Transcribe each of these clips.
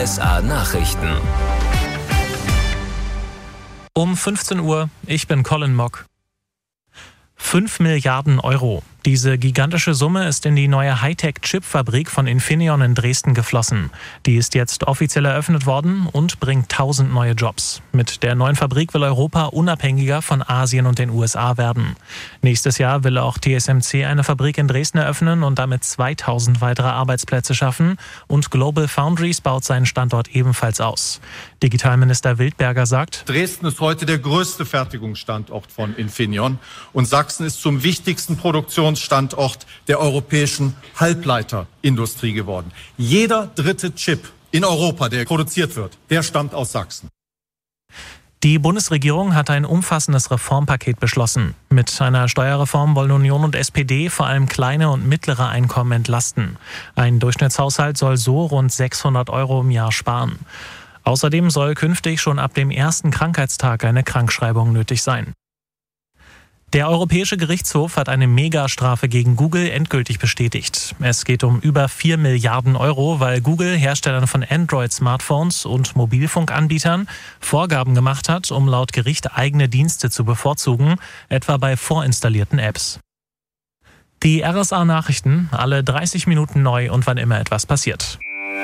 RSA Nachrichten. Um 15 Uhr, ich bin Colin Mock. 5 Milliarden Euro. Diese gigantische Summe ist in die neue Hightech-Chip-Fabrik von Infineon in Dresden geflossen. Die ist jetzt offiziell eröffnet worden und bringt 1000 neue Jobs. Mit der neuen Fabrik will Europa unabhängiger von Asien und den USA werden. Nächstes Jahr will auch TSMC eine Fabrik in Dresden eröffnen und damit 2000 weitere Arbeitsplätze schaffen. Und Global Foundries baut seinen Standort ebenfalls aus. Digitalminister Wildberger sagt: Dresden ist heute der größte Fertigungsstandort von Infineon und Sachsen ist zum wichtigsten Produktionsstandort der europäischen Halbleiterindustrie geworden. Jeder dritte Chip in Europa, der produziert wird, der stammt aus Sachsen. Die Bundesregierung hat ein umfassendes Reformpaket beschlossen. Mit einer Steuerreform wollen Union und SPD vor allem kleine und mittlere Einkommen entlasten. Ein Durchschnittshaushalt soll so rund 600 Euro im Jahr sparen. Außerdem soll künftig schon ab dem ersten Krankheitstag eine Krankschreibung nötig sein. Der Europäische Gerichtshof hat eine Megastrafe gegen Google endgültig bestätigt. Es geht um über 4 Milliarden Euro, weil Google Herstellern von Android-Smartphones und Mobilfunkanbietern Vorgaben gemacht hat, um laut Gericht eigene Dienste zu bevorzugen, etwa bei vorinstallierten Apps. Die RSA-Nachrichten, alle 30 Minuten neu und wann immer etwas passiert.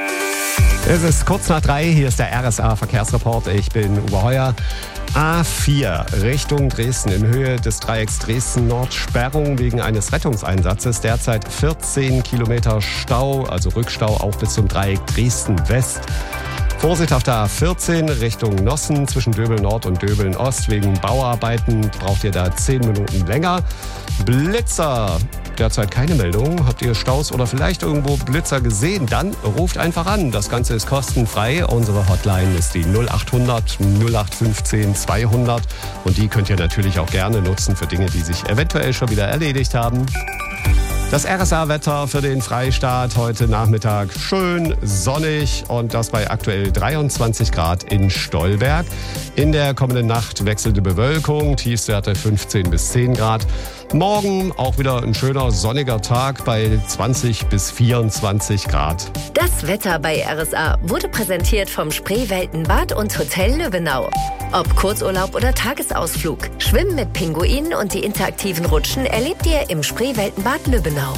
Es ist kurz nach 3, hier ist der RSA-Verkehrsreport. Ich bin Uwe Heuer. A4 Richtung Dresden in Höhe des Dreiecks Dresden-Nord. Sperrung wegen eines Rettungseinsatzes. Derzeit 14 Kilometer Stau, also Rückstau auch bis zum Dreieck Dresden-West. Vorsicht auf der A14 Richtung Nossen zwischen Döbeln-Nord und Döbeln-Ost. Wegen Bauarbeiten braucht ihr da 10 Minuten länger. Blitzer, derzeit keine Meldung. Habt ihr Staus oder vielleicht irgendwo Blitzer gesehen? Dann ruft einfach an. Das Ganze ist kostenfrei. Unsere Hotline ist die 0800 0815 200. Und die könnt ihr natürlich auch gerne nutzen für Dinge, die sich eventuell schon wieder erledigt haben. Das RSA-Wetter für den Freistaat heute Nachmittag schön sonnig und das bei aktuell 23 Grad in Stolberg. In der kommenden Nacht wechselnde Bewölkung, Tiefstwerte 15 bis 10 Grad. Morgen auch wieder ein schöner sonniger Tag bei 20 bis 24 Grad. Das Wetter bei RSA wurde präsentiert vom Spreeweltenbad und Hotel Lübbenau. Ob Kurzurlaub oder Tagesausflug, Schwimmen mit Pinguinen und die interaktiven Rutschen erlebt ihr im Spreeweltenbad Lübbenau.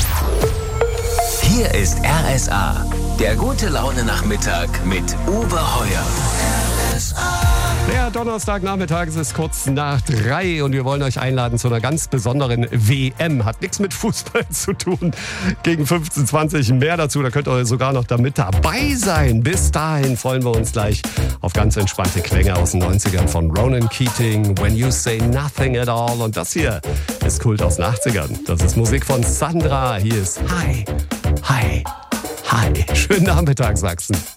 Hier ist RSA, der gute Laune-Nachmittag mit Uwe Heuer. RSA. Der Donnerstagnachmittag ist kurz nach 3 und wir wollen euch einladen zu einer ganz besonderen WM. Hat nichts mit Fußball zu tun. Gegen 15:20 mehr dazu, da könnt ihr sogar noch da mit dabei sein. Bis dahin freuen wir uns gleich auf ganz entspannte Klänge aus den 90ern von Ronan Keating, When You Say Nothing at All. Und das hier ist Kult aus den 80ern. Das ist Musik von Sandra. Hier ist Hi, Hi, Hi. Schönen Nachmittag, Sachsen.